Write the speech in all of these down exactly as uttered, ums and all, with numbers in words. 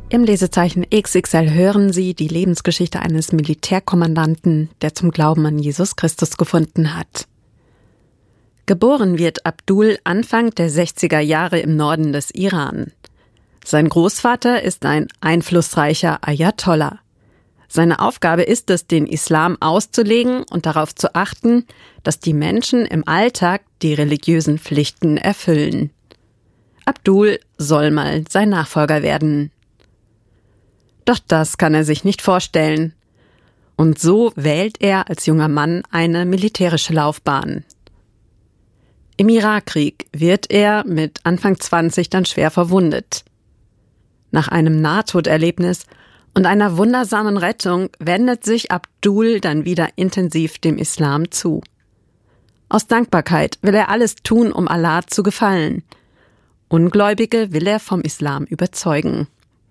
Im Lesezeichen X X L hören Sie die Lebensgeschichte eines Militärkommandanten, der zum Glauben an Jesus Christus gefunden hat. Geboren wird Abdul Anfang der sechziger Jahre im Norden des Iran. Sein Großvater ist ein einflussreicher Ayatollah. Seine Aufgabe ist es, den Islam auszulegen und darauf zu achten, dass die Menschen im Alltag die religiösen Pflichten erfüllen. Abdul soll mal sein Nachfolger werden. Doch das kann er sich nicht vorstellen. Und so wählt er als junger Mann eine militärische Laufbahn. Im Irakkrieg wird er mit Anfang zwanzig dann schwer verwundet. Nach einem Nahtoderlebnis und einer wundersamen Rettung wendet sich Abdul dann wieder intensiv dem Islam zu. Aus Dankbarkeit will er alles tun, um Allah zu gefallen. Ungläubige will er vom Islam überzeugen.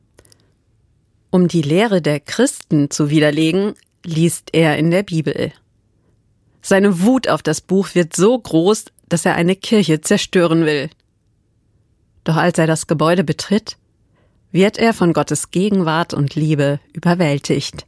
Um die Lehre der Christen zu widerlegen, liest er in der Bibel. Seine Wut auf das Buch wird so groß, dass er eine Kirche zerstören will. Doch als er das Gebäude betritt, wird er von Gottes Gegenwart und Liebe überwältigt.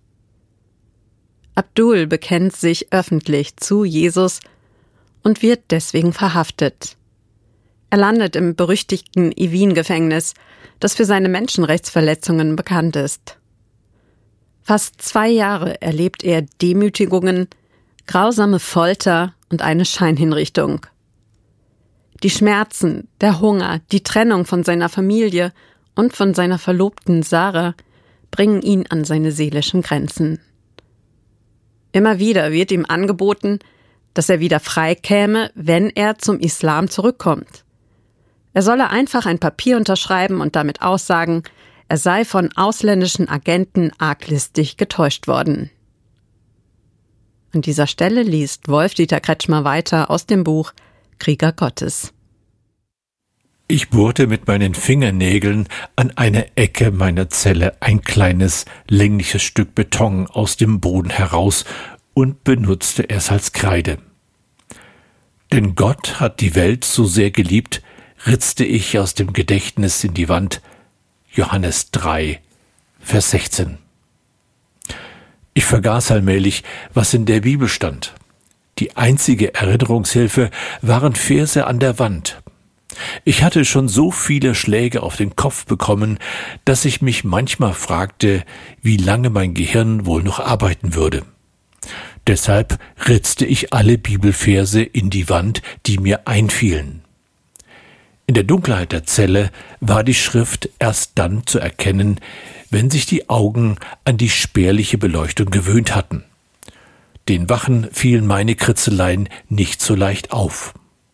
Abdul bekennt sich öffentlich zu Jesus und wird deswegen verhaftet. Er landet im berüchtigten Evin-Gefängnis, das für seine Menschenrechtsverletzungen bekannt ist. Fast zwei Jahre erlebt er Demütigungen, grausame Folter und eine Scheinhinrichtung. Die Schmerzen, der Hunger, die Trennung von seiner Familie und von seiner Verlobten Sarah bringen ihn an seine seelischen Grenzen. Immer wieder wird ihm angeboten, dass er wieder frei käme, wenn er zum Islam zurückkommt. Er solle einfach ein Papier unterschreiben und damit aussagen, er sei von ausländischen Agenten arglistig getäuscht worden. An dieser Stelle liest Wolf-Dieter Kretschmer weiter aus dem Buch Krieger Gottes. Ich bohrte mit meinen Fingernägeln an einer Ecke meiner Zelle ein kleines, längliches Stück Beton aus dem Boden heraus und benutzte es als Kreide. Denn Gott hat die Welt so sehr geliebt, ritzte ich aus dem Gedächtnis in die Wand, Johannes drei, Vers sechzehn. Ich vergaß allmählich, was in der Bibel stand. Die einzige Erinnerungshilfe waren Verse an der Wand. Ich hatte schon so viele Schläge auf den Kopf bekommen, dass ich mich manchmal fragte, wie lange mein Gehirn wohl noch arbeiten würde. Deshalb ritzte ich alle Bibelverse in die Wand, die mir einfielen. In der Dunkelheit der Zelle war die Schrift erst dann zu erkennen, wenn sich die Augen an die spärliche Beleuchtung gewöhnt hatten. Den Wachen fielen meine Kritzeleien nicht so leicht auf.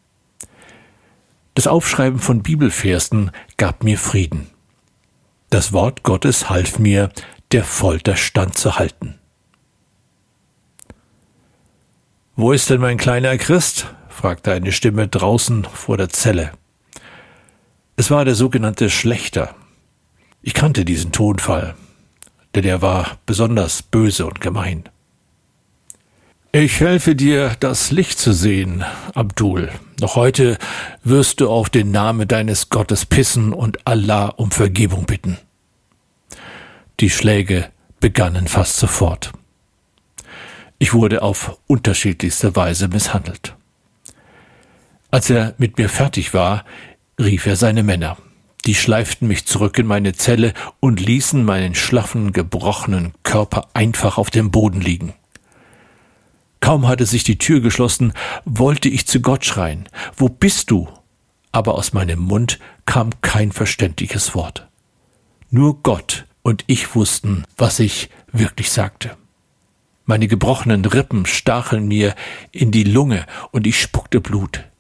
Das Aufschreiben von Bibelversen gab mir Frieden. Das Wort Gottes half mir, der Folter standzuhalten. »Wo ist denn mein kleiner Christ?« fragte eine Stimme draußen vor der Zelle. Es war der sogenannte Schlächter. Ich kannte diesen Tonfall, denn er war besonders böse und gemein. »Ich helfe dir, das Licht zu sehen, Abdul. Noch heute wirst du auf den Namen deines Gottes pissen und Allah um Vergebung bitten.« Die Schläge begannen fast sofort. Ich wurde auf unterschiedlichste Weise misshandelt. Als er mit mir fertig war, rief er seine Männer. Die schleiften mich zurück in meine Zelle und ließen meinen schlaffen, gebrochenen Körper einfach auf dem Boden liegen. Kaum hatte sich die Tür geschlossen, wollte ich zu Gott schreien: »Wo bist du?« Aber aus meinem Mund kam kein verständliches Wort. Nur Gott und ich wussten, was ich wirklich sagte. Meine gebrochenen Rippen stachen mir in die Lunge und ich spuckte Blut.